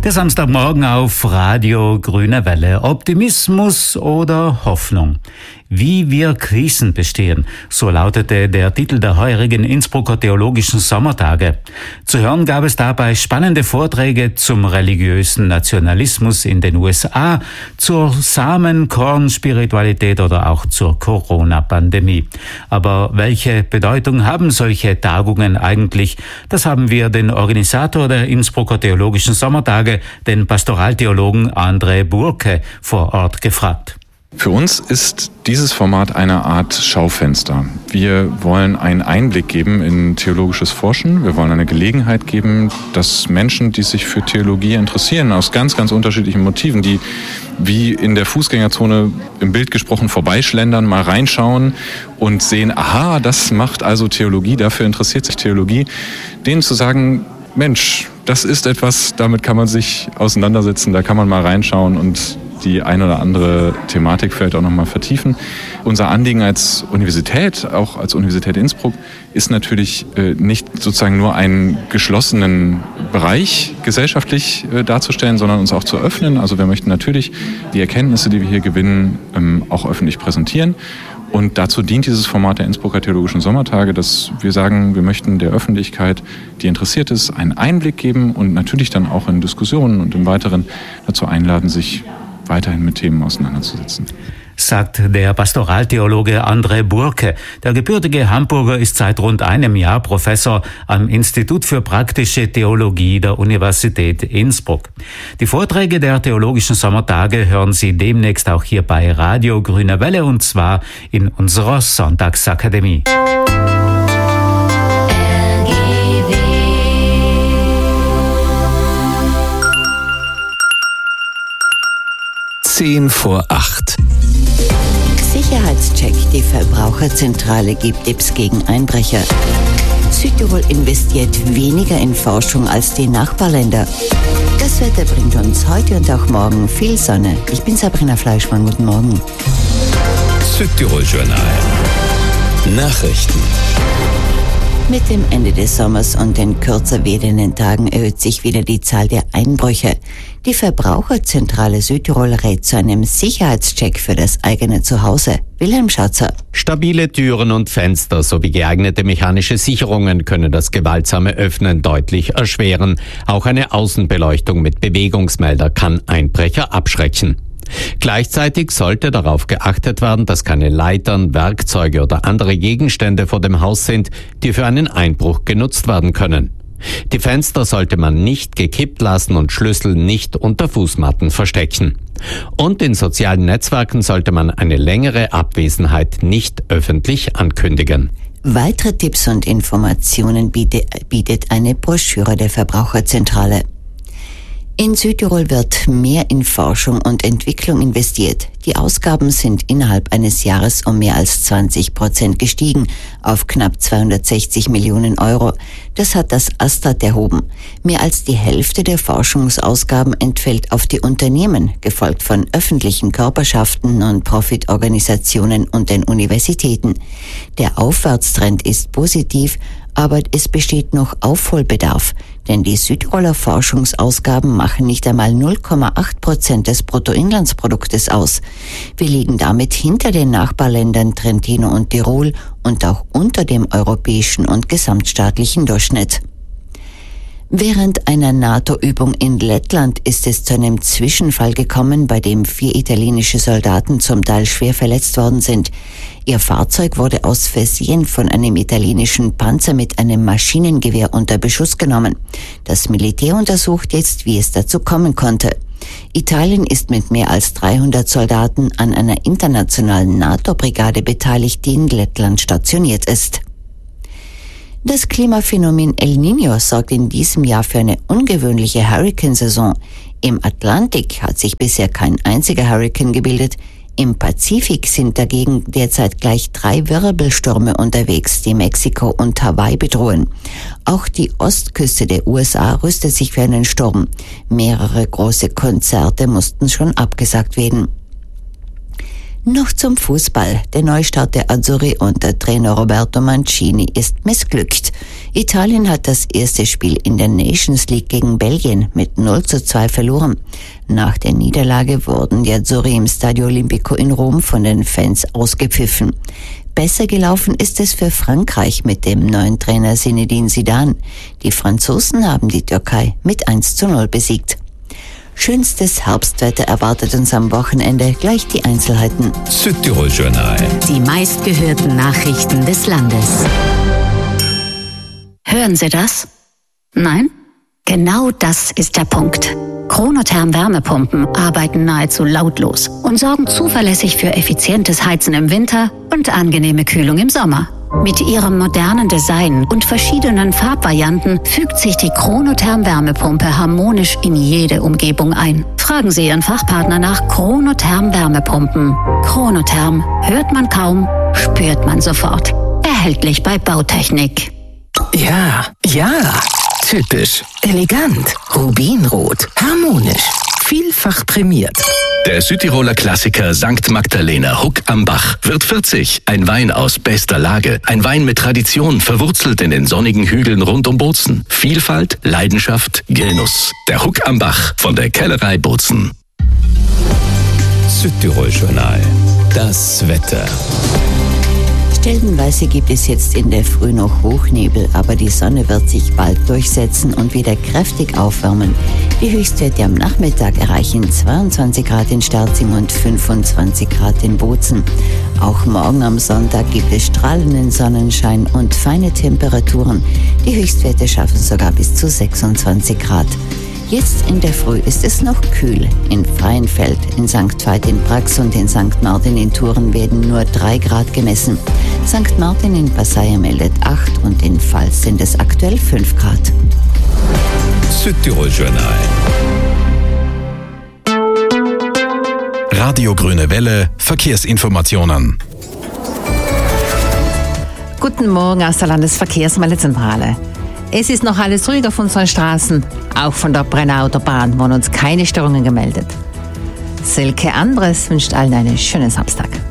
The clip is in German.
Der Samstagmorgen auf Radio Grüne Welle. Optimismus oder Hoffnung? Wie wir Krisen bestehen, so lautete der Titel der heurigen Innsbrucker Theologischen Sommertage. Zu hören gab es dabei spannende Vorträge zum religiösen Nationalismus in den USA, zur Samenkorn-Spiritualität oder auch zur Corona-Pandemie. Aber welche Bedeutung haben solche Tagungen eigentlich? Das haben wir den Organisator der Innsbrucker Theologischen Sommertage, den Pastoraltheologen André Burke, vor Ort gefragt. Für uns ist dieses Format eine Art Schaufenster. Wir wollen einen Einblick geben in theologisches Forschen. Wir wollen eine Gelegenheit geben, dass Menschen, die sich für Theologie interessieren, aus ganz, ganz unterschiedlichen Motiven, die wie in der Fußgängerzone im Bild gesprochen vorbeischlendern, mal reinschauen und sehen, aha, das macht also Theologie, dafür interessiert sich Theologie, denen zu sagen, Mensch, das ist etwas, damit kann man sich auseinandersetzen, da kann man mal reinschauen und die ein oder andere Thematik vielleicht auch nochmal vertiefen. Unser Anliegen als Universität, auch als Universität Innsbruck, ist natürlich nicht sozusagen nur einen geschlossenen Bereich gesellschaftlich darzustellen, sondern uns auch zu öffnen. Also wir möchten natürlich die Erkenntnisse, die wir hier gewinnen, auch öffentlich präsentieren. Und dazu dient dieses Format der Innsbrucker Theologischen Sommertage, dass wir sagen, wir möchten der Öffentlichkeit, die interessiert ist, einen Einblick geben und natürlich dann auch in Diskussionen und im Weiteren dazu einladen, sich weiterhin mit Themen auseinanderzusetzen. Sagt der Pastoraltheologe André Burke. Der gebürtige Hamburger ist seit rund einem Jahr Professor am Institut für praktische Theologie der Universität Innsbruck. Die Vorträge der Theologischen Sommertage hören Sie demnächst auch hier bei Radio Grüne Welle, und zwar in unserer Sonntagsakademie. 7:50. Sicherheitscheck. Die Verbraucherzentrale gibt Tipps gegen Einbrecher. Südtirol investiert weniger in Forschung als die Nachbarländer. Das Wetter bringt uns heute und auch morgen viel Sonne. Ich bin Sabrina Fleischmann. Guten Morgen. Südtirol Journal. Nachrichten. Mit dem Ende des Sommers und den kürzer werdenden Tagen erhöht sich wieder die Zahl der Einbrüche. Die Verbraucherzentrale Südtirol rät zu einem Sicherheitscheck für das eigene Zuhause. Wilhelm Schatzer. Stabile Türen und Fenster sowie geeignete mechanische Sicherungen können das gewaltsame Öffnen deutlich erschweren. Auch eine Außenbeleuchtung mit Bewegungsmelder kann Einbrecher abschrecken. Gleichzeitig sollte darauf geachtet werden, dass keine Leitern, Werkzeuge oder andere Gegenstände vor dem Haus sind, die für einen Einbruch genutzt werden können. Die Fenster sollte man nicht gekippt lassen und Schlüssel nicht unter Fußmatten verstecken. Und in sozialen Netzwerken sollte man eine längere Abwesenheit nicht öffentlich ankündigen. Weitere Tipps und Informationen bietet eine Broschüre der Verbraucherzentrale. In Südtirol wird mehr in Forschung und Entwicklung investiert. Die Ausgaben sind innerhalb eines Jahres um mehr als 20% gestiegen, auf knapp 260 Millionen Euro. Das hat das Astat erhoben. Mehr als die Hälfte der Forschungsausgaben entfällt auf die Unternehmen, gefolgt von öffentlichen Körperschaften, Non-Profit-Organisationen und den Universitäten. Der Aufwärtstrend ist positiv, aber es besteht noch Aufholbedarf, denn die Südtiroler Forschungsausgaben machen nicht einmal 0,8% des Bruttoinlandsproduktes aus. Wir liegen damit hinter den Nachbarländern Trentino und Tirol und auch unter dem europäischen und gesamtstaatlichen Durchschnitt. Während einer NATO-Übung in Lettland ist es zu einem Zwischenfall gekommen, bei dem 4 italienische Soldaten zum Teil schwer verletzt worden sind. Ihr Fahrzeug wurde aus Versehen von einem italienischen Panzer mit einem Maschinengewehr unter Beschuss genommen. Das Militär untersucht jetzt, wie es dazu kommen konnte. Italien ist mit mehr als 300 Soldaten an einer internationalen NATO-Brigade beteiligt, die in Lettland stationiert ist. Das Klimaphänomen El Niño sorgt in diesem Jahr für eine ungewöhnliche Hurrikansaison. Im Atlantik hat sich bisher kein einziger Hurrikan gebildet. Im Pazifik sind dagegen derzeit gleich 3 Wirbelstürme unterwegs, die Mexiko und Hawaii bedrohen. Auch die Ostküste der USA rüstet sich für einen Sturm. Mehrere große Konzerte mussten schon abgesagt werden. Noch zum Fußball. Der Neustart der Azzurri unter Trainer Roberto Mancini ist missglückt. Italien hat das erste Spiel in der Nations League gegen Belgien mit 0:2 verloren. Nach der Niederlage wurden die Azzurri im Stadio Olimpico in Rom von den Fans ausgepfiffen. Besser gelaufen ist es für Frankreich mit dem neuen Trainer Zinedine Zidane. Die Franzosen haben die Türkei mit 1:0 besiegt. Schönstes Herbstwetter erwartet uns am Wochenende. Gleich die Einzelheiten. Südtirol Journal. Die meistgehörten Nachrichten des Landes. Hören Sie das? Nein? Genau das ist der Punkt. Chronotherm Wärmepumpen arbeiten nahezu lautlos und sorgen zuverlässig für effizientes Heizen im Winter und angenehme Kühlung im Sommer. Mit ihrem modernen Design und verschiedenen Farbvarianten fügt sich die Chronotherm Wärmepumpe harmonisch in jede Umgebung ein. Fragen Sie Ihren Fachpartner nach Chronotherm Wärmepumpen. Chronotherm hört man kaum, spürt man sofort. Erhältlich bei Bautechnik. Ja, typisch, elegant, rubinrot, harmonisch, vielfach prämiert. Der Südtiroler Klassiker St. Magdalena Huck am Bach wird 40. Ein Wein aus bester Lage. Ein Wein mit Tradition, verwurzelt in den sonnigen Hügeln rund um Bozen. Vielfalt, Leidenschaft, Genuss. Der Huck am Bach von der Kellerei Bozen. Südtirol Journal. Das Wetter. Stellenweise gibt es jetzt in der Früh noch Hochnebel, aber die Sonne wird sich bald durchsetzen und wieder kräftig aufwärmen. Die Höchstwerte am Nachmittag erreichen 22 Grad in Sterzing und 25 Grad in Bozen. Auch morgen am Sonntag gibt es strahlenden Sonnenschein und feine Temperaturen. Die Höchstwerte schaffen sogar bis zu 26 Grad. Jetzt in der Früh ist es noch kühl. In Freienfeld, in St. Veit in Brax und in St. Martin in Thuren werden nur 3 Grad gemessen. St. Martin in Passaia meldet 8 und in Pfalz sind es aktuell 5 Grad. Südtirol Journal. Radio Grüne Welle, Verkehrsinformationen. Guten Morgen aus der Landesverkehrsmeldezentrale. Es ist noch alles ruhig auf unseren Straßen. Auch von der Brenner Autobahn wurden uns keine Störungen gemeldet. Silke Andres wünscht allen einen schönen Samstag.